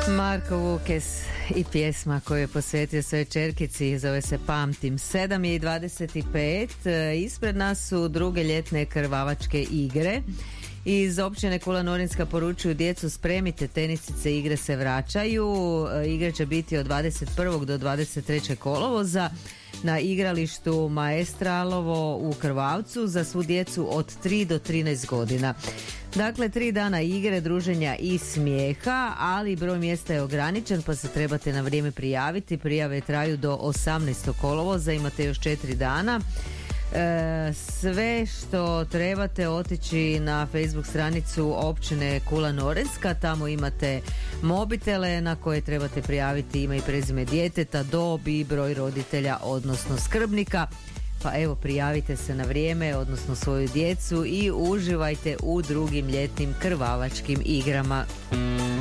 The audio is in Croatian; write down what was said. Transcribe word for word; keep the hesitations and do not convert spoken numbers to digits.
Marko Vukes i pjesma koju je posvetio svojoj čerkici zove se Pamtim. sedam i dvadeset pet. Ispred nas su druge ljetne krvavačke igre. Iz općine Kula Norinska poručuju: djecu, spremite tenisice, igre se vraćaju. Igre će biti od dvadeset prvog do dvadeset trećeg kolovoza na igralištu Maestralovo u Krvavcu za svu djecu od tri do trinaest godina. Dakle, tri dana igre, druženja i smijeha, ali broj mjesta je ograničen, pa se trebate na vrijeme prijaviti. Prijave traju do osamnaestog kolovoza, imate još četiri dana. E, sve što trebate otići na Facebook stranicu općine Kula Norinska, tamo imate mobitele na koje trebate prijaviti ime i prezime djeteta, dob i broj roditelja odnosno skrbnika. Pa evo, prijavite se na vrijeme, odnosno svoju djecu, i uživajte u drugim ljetnim krvavačkim igrama.